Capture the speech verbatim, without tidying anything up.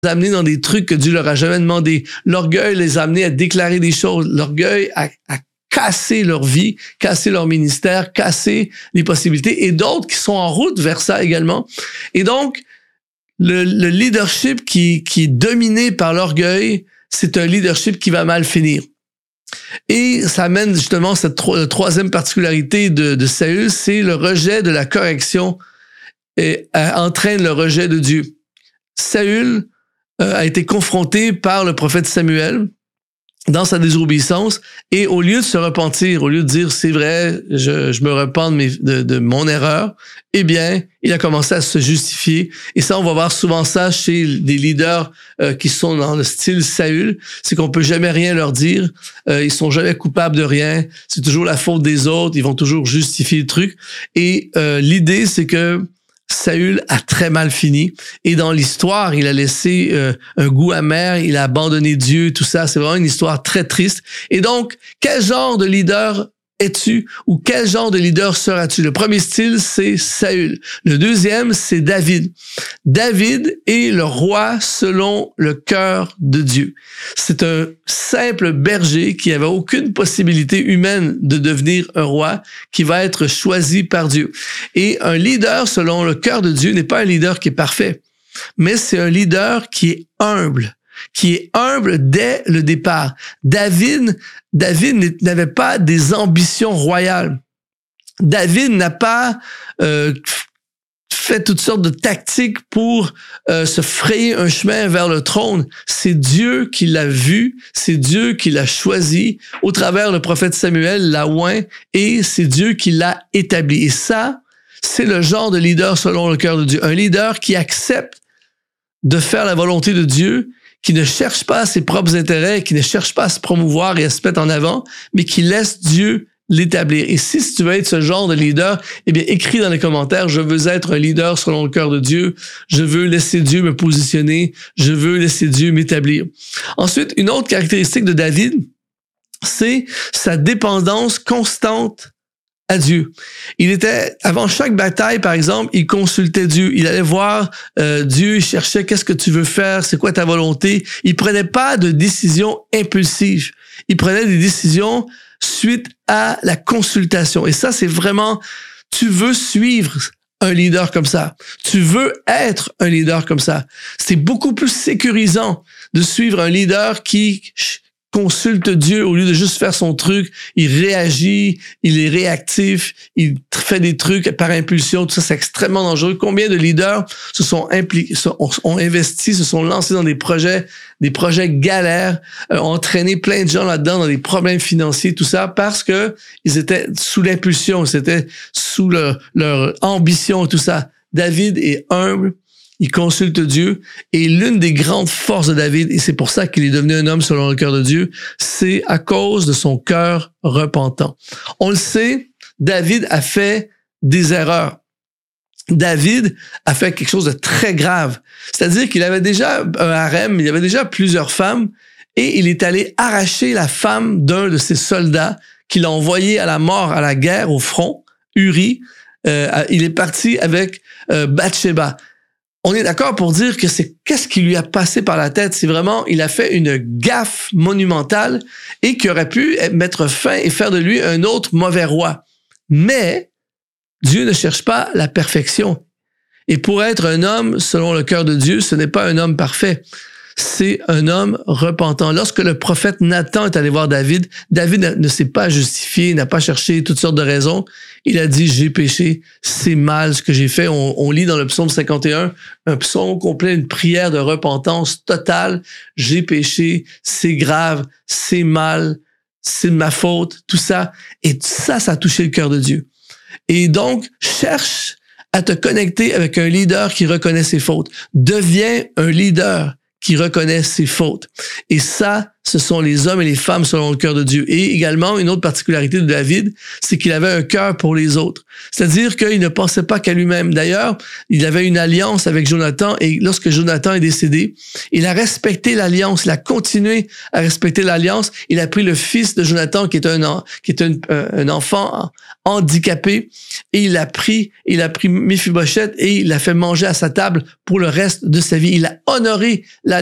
amener dans des trucs que Dieu leur a jamais demandé. L'orgueil les a amenés à déclarer des choses. L'orgueil a, a cassé leur vie, cassé leur ministère, cassé les possibilités, et d'autres qui sont en route vers ça également. Et donc, le, le leadership qui, qui est dominé par l'orgueil, c'est un leadership qui va mal finir. Et ça amène justement cette tro- troisième particularité de, de Saül, c'est le rejet de la correction et euh, entraîne le rejet de Dieu. Saül euh, a été confronté par le prophète Samuel dans sa désobéissance, et au lieu de se repentir, au lieu de dire c'est vrai, je, je me repens de, mes, de, de mon erreur, eh bien, il a commencé à se justifier. Et ça, on va voir souvent ça chez des leaders euh, qui sont dans le style Saül, c'est qu'on peut jamais rien leur dire, euh, ils sont jamais coupables de rien, c'est toujours la faute des autres, ils vont toujours justifier le truc. Et euh, l'idée, c'est que Saül a très mal fini, et dans l'histoire, il a laissé euh, un goût amer, il a abandonné Dieu, tout ça. C'est vraiment une histoire très triste. Et donc, quel genre de leader es-tu, ou quel genre de leader seras-tu? Le premier style, c'est Saül. Le deuxième, c'est David. David est le roi selon le cœur de Dieu. C'est un simple berger qui avait aucune possibilité humaine de devenir un roi, qui va être choisi par Dieu. Et un leader selon le cœur de Dieu n'est pas un leader qui est parfait, mais c'est un leader qui est humble, qui est humble dès le départ. David, David n'avait pas des ambitions royales. David n'a pas euh, fait toutes sortes de tactiques pour euh, se frayer un chemin vers le trône. C'est Dieu qui l'a vu, c'est Dieu qui l'a choisi au travers le prophète Samuel, l'a oint, et c'est Dieu qui l'a établi. Et ça, c'est le genre de leader selon le cœur de Dieu. Un leader qui accepte de faire la volonté de Dieu, qui ne cherche pas ses propres intérêts, qui ne cherche pas à se promouvoir et à se mettre en avant, mais qui laisse Dieu l'établir. Et si, si tu veux être ce genre de leader, eh bien, écris dans les commentaires, je veux être un leader selon le cœur de Dieu, je veux laisser Dieu me positionner, je veux laisser Dieu m'établir. Ensuite, une autre caractéristique de David, c'est sa dépendance constante à Dieu. Il était, avant chaque bataille, par exemple, il consultait Dieu. Il allait voir euh, Dieu, il cherchait qu'est-ce que tu veux faire, c'est quoi ta volonté. Il prenait pas de décisions impulsives. Il prenait des décisions suite à la consultation. Et ça, c'est vraiment, tu veux suivre un leader comme ça. Tu veux être un leader comme ça. C'est beaucoup plus sécurisant de suivre un leader qui consulte Dieu au lieu de juste faire son truc. Il réagit, il est réactif, il fait des trucs par impulsion. Tout ça, c'est extrêmement dangereux. Combien de leaders se sont impliqués, ont investi, se sont lancés dans des projets, des projets galères, euh, ont entraîné plein de gens là-dedans dans des problèmes financiers, tout ça, parce que ils étaient sous l'impulsion, c'était sous leur, leur ambition, tout ça. David est humble. Il consulte Dieu, et l'une des grandes forces de David, et c'est pour ça qu'il est devenu un homme selon le cœur de Dieu, c'est à cause de son cœur repentant. On le sait, David a fait des erreurs. David a fait quelque chose de très grave. C'est-à-dire qu'il avait déjà un harem, il avait déjà plusieurs femmes, et il est allé arracher la femme d'un de ses soldats qu'il a envoyé à la mort, à la guerre, au front, Uri. Euh, il est parti avec euh, Bathsheba. On est d'accord pour dire que c'est qu'est-ce qui lui a passé par la tête. C'est vraiment, il a fait une gaffe monumentale et qui aurait pu mettre fin et faire de lui un autre mauvais roi. Mais Dieu ne cherche pas la perfection. Et pour être un homme selon le cœur de Dieu, ce n'est pas un homme parfait. C'est un homme repentant. Lorsque le prophète Nathan est allé voir David, David ne s'est pas justifié, n'a pas cherché toutes sortes de raisons. Il a dit, j'ai péché, c'est mal ce que j'ai fait. On, on lit dans le psaume cinquante et un, un psaume complet, une prière de repentance totale. J'ai péché, c'est grave, c'est mal, c'est de ma faute, tout ça. Et ça, ça a touché le cœur de Dieu. Et donc, cherche à te connecter avec un leader qui reconnaît ses fautes. Deviens un leader qui reconnaît ses fautes. Et ça, ce sont les hommes et les femmes selon le cœur de Dieu. Et également, une autre particularité de David, c'est qu'il avait un cœur pour les autres. C'est-à-dire qu'il ne pensait pas qu'à lui-même. D'ailleurs, il avait une alliance avec Jonathan et lorsque Jonathan est décédé, il a respecté l'alliance, il a continué à respecter l'alliance. Il a pris le fils de Jonathan qui est un, qui est un, un enfant handicapé et il a pris, il a pris Méphibosheth et il l'a fait manger à sa table pour le reste de sa vie. Il a honoré la